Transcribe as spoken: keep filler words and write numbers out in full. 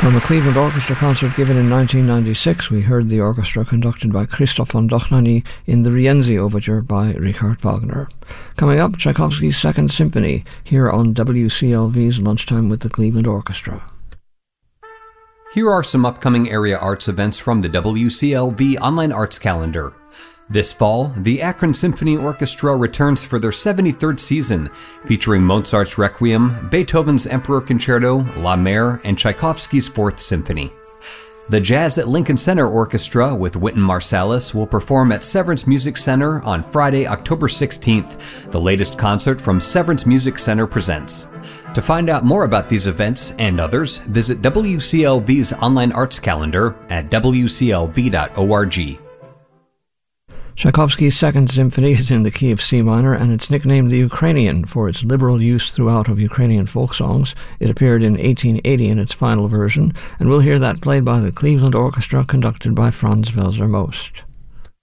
From a Cleveland Orchestra concert given in nineteen ninety-six, we heard the orchestra conducted by Christoph von Dohnanyi in the Rienzi Overture by Richard Wagner. Coming up, Tchaikovsky's Second Symphony, here on W C L V's Lunchtime with the Cleveland Orchestra. Here are some upcoming area arts events from the W C L V Online Arts Calendar. This fall, the Akron Symphony Orchestra returns for their seventy-third season, featuring Mozart's Requiem, Beethoven's Emperor Concerto, La Mer, and Tchaikovsky's Fourth Symphony. The Jazz at Lincoln Center Orchestra with Wynton Marsalis will perform at Severance Music Center on Friday, October sixteenth, the latest concert from Severance Music Center Presents. To find out more about these events and others, visit W C L V's online arts calendar at w c l v dot org. Tchaikovsky's Second Symphony is in the key of C minor, and it's nicknamed the Ukrainian for its liberal use throughout of Ukrainian folk songs. It appeared in eighteen eighty in its final version, and we'll hear that played by the Cleveland Orchestra conducted by Franz Welser Most.